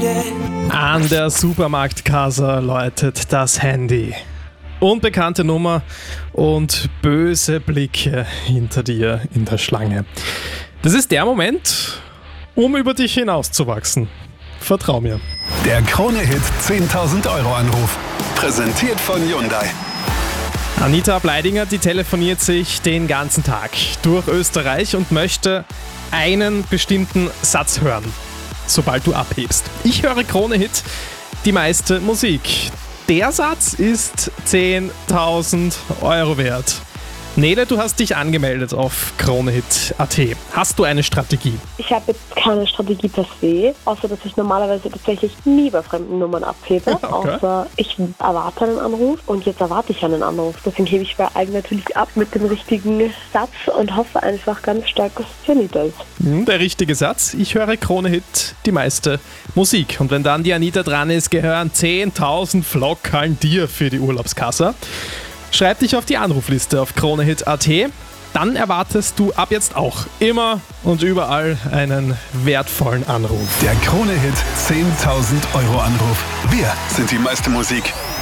An der Supermarktkasse läutet das Handy. Unbekannte Nummer und böse Blicke hinter dir in der Schlange. Das ist der Moment, um über dich hinauszuwachsen. Vertrau mir. Der Krone-Hit 10.000 Euro Anruf. Präsentiert von Hyundai. Anita Bleidinger, die telefoniert sich den ganzen Tag durch Österreich und möchte einen bestimmten Satz hören, sobald du abhebst. Ich höre Krone-Hit, die meiste Musik. Der Satz ist 10.000 Euro wert. Nele, du hast dich angemeldet auf Kronehit.at. Hast du eine Strategie? Ich habe jetzt keine Strategie per se, außer dass ich normalerweise tatsächlich nie bei fremden Nummern abhebe. Okay. Außer ich erwarte einen Anruf und jetzt erwarte ich einen Anruf. Deswegen hebe ich bei allen natürlich ab mit dem richtigen Satz und hoffe einfach ganz stark, dass es Anita ist. Der richtige Satz. Ich höre Krone-Hit, die meiste Musik. Und wenn dann die Anita dran ist, gehören 10.000 Flockerln dir für die Urlaubskasse. Schreib dich auf die Anrufliste auf Kronehit.at. Dann erwartest du ab jetzt auch immer und überall einen wertvollen Anruf. Der Krone-Hit 10.000 Euro Anruf. Wir sind die meiste Musik.